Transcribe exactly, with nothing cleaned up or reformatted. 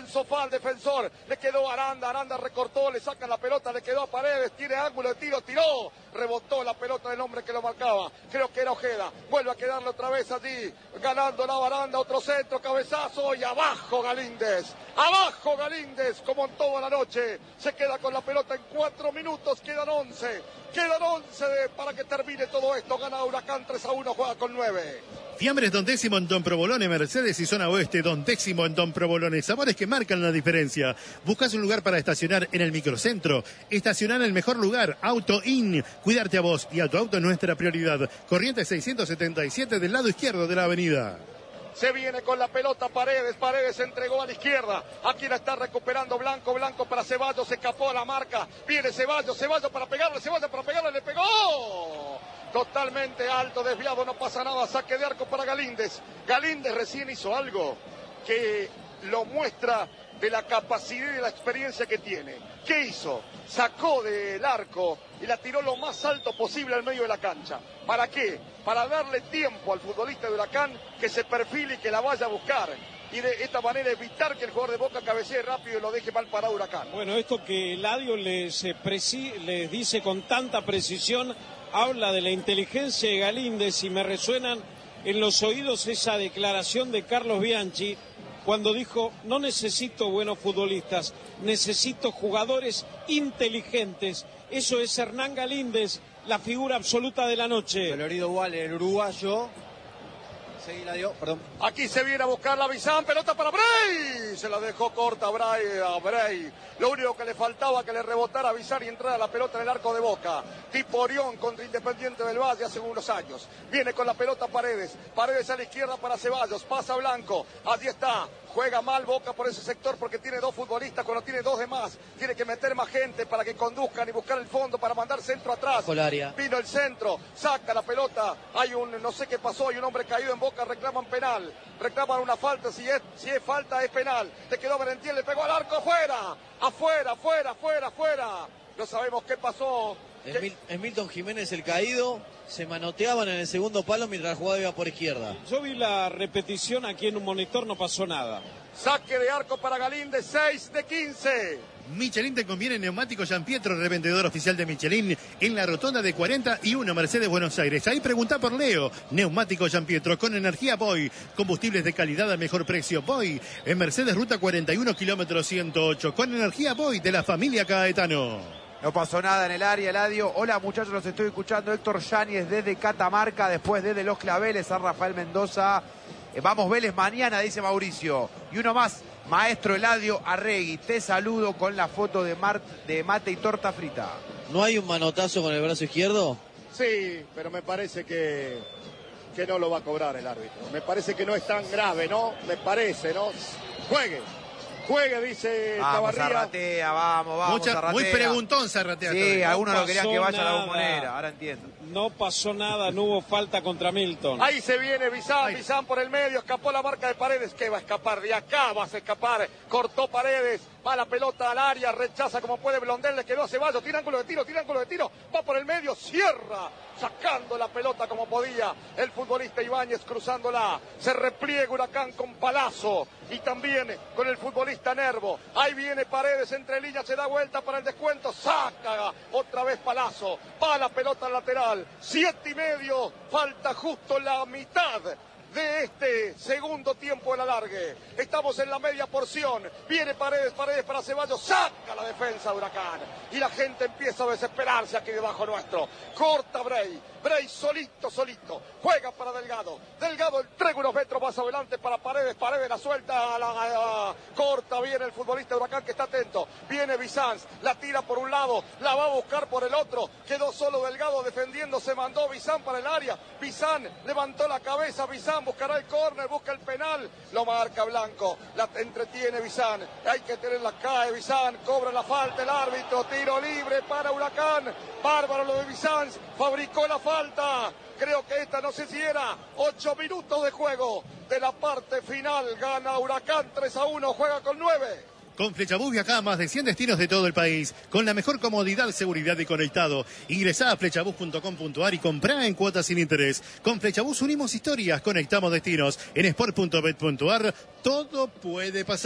el sofá al defensor, le quedó Aranda, Aranda recortó, le saca la pelota, le quedó a Paredes, tiene ángulo de tiro, tiró, rebotó la pelota del hombre que lo marcaba, creo que era Ojeda, vuelve a quedarle otra vez allí, ganando la baranda, otro centro, cabezazo y abajo Galíndez, abajo Galíndez, como en toda la noche, se queda con la pelota en cuatro minutos, quedan once, quedan once de, para que termine todo esto, gana Huracán tres a uno, juega con nueve. Fiambres Don Décimo en Don Provolone, Mercedes y Zona Oeste, Don Décimo en Don Provolone. Sabores que marcan la diferencia. Buscas un lugar para estacionar en el microcentro. Estacionar en el mejor lugar. Auto In. Cuidarte a vos y a tu auto es nuestra prioridad. Corrientes seiscientos setenta y siete del lado izquierdo de la avenida. Se viene con la pelota Paredes, Paredes entregó a la izquierda, aquí la está recuperando Blanco, Blanco para Ceballos, se escapó a la marca, viene Ceballos, Ceballos para pegarle, Ceballos para pegarle, le pegó, totalmente alto, desviado, no pasa nada, saque de arco para Galíndez, Galíndez recién hizo algo que lo muestra de la capacidad y de la experiencia que tiene. ¿Qué hizo? Sacó del arco y la tiró lo más alto posible al medio de la cancha. ¿Para qué? Para darle tiempo al futbolista de Huracán que se perfile y que la vaya a buscar. Y de esta manera evitar que el jugador de Boca cabecee rápido y lo deje mal parado Huracán. Bueno, esto que Eladio les, les dice con tanta precisión, habla de la inteligencia de Galíndez y me resuenan en los oídos esa declaración de Carlos Bianchi cuando dijo, no necesito buenos futbolistas, necesito jugadores inteligentes. Eso es Hernán Galíndez, la figura absoluta de la noche. Colorido igual, el uruguayo. Seguí, la dio, perdón. Aquí se viene a buscar la Bizán, pelota para Bray. Se la dejó corta Bray a Bray. Lo único que le faltaba que le rebotara a Bizán y entrara la pelota en el arco de Boca. Tipo Orión contra Independiente del Valle hace unos años. Viene con la pelota Paredes. Paredes a la izquierda para Ceballos. Pasa Blanco. Allí está. Juega mal Boca por ese sector porque tiene dos futbolistas. Cuando tiene dos de más, tiene que meter más gente para que conduzcan y buscar el fondo para mandar centro atrás. Colaria. Vino el centro, saca la pelota. Hay un, no sé qué pasó, hay un hombre caído en Boca, reclaman penal. Reclaman una falta, si es, si es falta es penal. Te quedó Merentiel, le pegó al arco, afuera, afuera, afuera, afuera, afuera. No sabemos qué pasó. Es, Mil, es Milton Jiménez el caído. Se manoteaban en el segundo palo mientras el jugador iba por izquierda. Yo vi la repetición aquí en un monitor, no pasó nada. Saque de arco para Galíndez, seis de quince. Michelin te conviene Neumático Gian Pietro, revendedor oficial de Michelin en la rotonda de cuarenta y uno Mercedes Buenos Aires. Ahí pregunta por Leo. Neumático Gian Pietro con energía Boy. Combustibles de calidad a mejor precio Boy. En Mercedes Ruta cuarenta y uno kilómetro ciento ocho. Con energía Boy de la familia Caetano. No pasó nada en el área, Eladio. Hola muchachos, los estoy escuchando. Héctor Yáñez desde Catamarca, después desde Los Claveles, a Rafael Mendoza. Eh, vamos Vélez mañana, dice Mauricio. Y uno más, maestro Eladio Arregui. Te saludo con la foto de, Mar de mate y torta frita. ¿No hay un manotazo con el brazo izquierdo? Sí, pero me parece que, que no lo va a cobrar el árbitro. Me parece que no es tan grave, ¿no? Me parece, ¿no? Juegue. Juegue, dice vamos, Chavarría. Zarratea, vamos, vamos, Mucha, Zarratea. Muy preguntón Zarratea. Sí, No algunos lo querían que vaya nada. a la bombonera, ahora entiendo. No pasó nada, no hubo falta contra Milton. Ahí se viene Bizán, Ahí. Bizán por el medio, escapó la marca de Paredes. ¿Qué va a escapar? De acá vas a escapar. Cortó Paredes, va la pelota al área, rechaza como puede Blondel, le quedó a Ceballos, tira ángulo de tiro, tira ángulo de tiro, va por el medio, cierra, sacando la pelota como podía. El futbolista Ibáñez cruzándola, se repliega Huracán con Palazzo y también con el futbolista Nervo. Ahí viene Paredes entre líneas, se da vuelta para el descuento, saca otra vez Palazzo, va la pelota al lateral, siete y medio, falta justo la mitad de este segundo tiempo del alargue. Estamos en la media porción. Viene Paredes, Paredes para Ceballos. Saca la defensa de Huracán. Y la gente empieza a desesperarse aquí debajo nuestro. Corta Bray. Bray solito, solito. Juega para Delgado. Delgado entrega unos metros más adelante para Paredes. Paredes la suelta. A la, a, a, corta bien el futbolista de Huracán que está atento. Viene Bizán. La tira por un lado. La va a buscar por el otro. Quedó solo Delgado defendiendo. Se mandó Bizán para el área. Bizán levantó la cabeza. Bizán buscará el córner, busca el penal, lo marca Blanco, la entretiene Bizán, hay que tenerla, cae Bizán, cobra la falta el árbitro, tiro libre para Huracán, bárbaro lo de Bizán, fabricó la falta, creo que esta no sé si era, ocho minutos de juego de la parte final, gana Huracán tres a uno, juega con nueve. Con Flechabús viaja a más de cien destinos de todo el país, con la mejor comodidad, seguridad y conectado. Ingresá a flechabús punto com punto ar y comprá en cuotas sin interés. Con Flechabús unimos historias, conectamos destinos. En sport punto bet punto ar todo puede pasar.